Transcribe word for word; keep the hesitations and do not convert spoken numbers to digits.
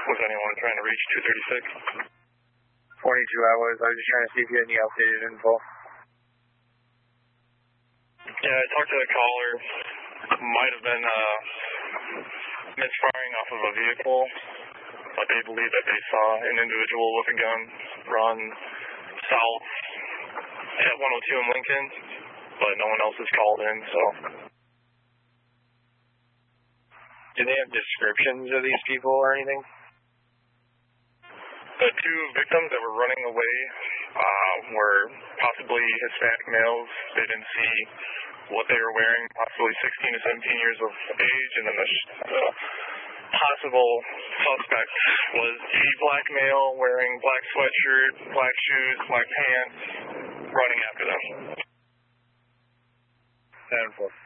Was anyone trying to reach two thirty-six? forty-two I was. I was just trying to see if you had any updated info. Yeah, I talked to the caller. Might have been uh, misfiring off of a vehicle, but they believe that they saw an individual with a gun run south at one oh two in Lincoln, but no one else has called in, so. Do they have descriptions of these people or anything? The two victims that were running away uh, were possibly Hispanic males. They didn't see what they were wearing, possibly sixteen to seventeen years of age, and then the uh, possible suspect was a black male wearing black sweatshirt, black shoes, black pants, running after them. ten four.